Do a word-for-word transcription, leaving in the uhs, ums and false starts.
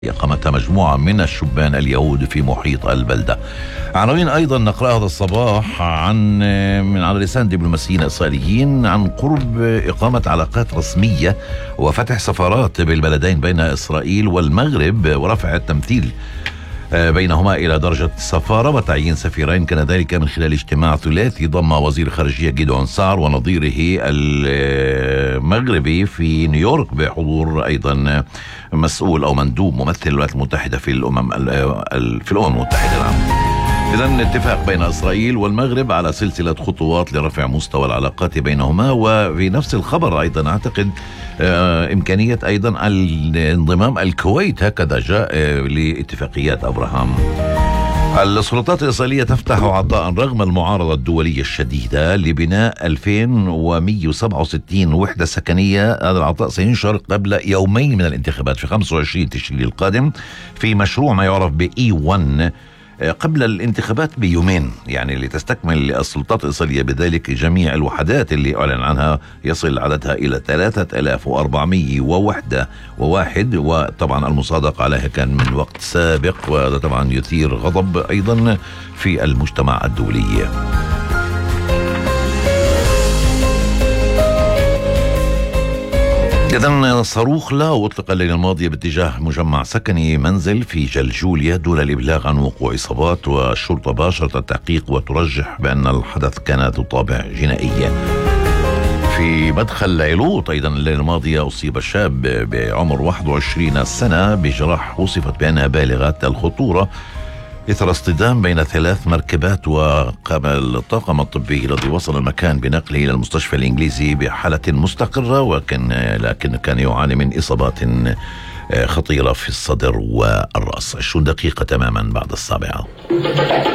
قامتها مجموعة من الشبان اليهود في محيط البلدة. عناوين أيضا نقرأ هذا الصباح عن من على لسان دبلوماسيين إسرائيليين عن قرب إقامة علاقات رسمية وفتح سفارات بالبلدين بين إسرائيل والمغرب ورفع التمثيل بينهما إلى درجة السفارة وتعيين سفيرين. كان ذلك من خلال اجتماع ثلاثي ضم وزير خارجية جيدون سار ونظيره المغربي في نيويورك بحضور أيضا مسؤول أو مندوب ممثل الولايات المتحدة في الأمم في الأمم المتحدة. نعم. إذن اتفاق بين إسرائيل والمغرب على سلسلة خطوات لرفع مستوى العلاقات بينهما. وفي نفس الخبر أيضا أعتقد إمكانية أيضا الانضمام الكويت، هكذا جاء لاتفاقيات أبراهام. السلطات الإسرائيلية تفتح عطاء رغم المعارضة الدولية الشديدة لبناء ألفين ومئة وسبعة وستين وحدة سكنية. هذا العطاء سينشر قبل يومين من الانتخابات في خمسة وعشرين تشرين القادم في مشروع ما يعرف ب إي واحد قبل الانتخابات بيومين، يعني لتستكمل السلطات الإسرائيلية بذلك جميع الوحدات اللي أعلن عنها يصل عددها إلى ثلاثة آلاف وأربعمئة ووحدة وواحد. وطبعا المصادقة عليها كان من وقت سابق، وهذا طبعا يثير غضب أيضا في المجتمع الدولي. إذن صاروخ لا أطلق الليلة الماضية باتجاه مجمع سكني منزل في جلجوليا دون الإبلاغ عن وقوع إصابات، والشرطة باشرت التحقيق وترجح بأن الحدث كان ذو طابع جنائي. في مدخل عيلوط أيضا الليلة الماضية أصيب شاب بعمر واحد وعشرين سنة بجراح وصفت بأنها بالغة الخطورة إثر اصطدام بين ثلاث مركبات، وقام الطاقم الطبي الذي وصل المكان بنقله إلى المستشفى الإنجليزي بحالة مستقرة، وكان لكن كان يعاني من إصابات خطيرة في الصدر والرأس. عشرون دقيقة تماما بعد السابعة.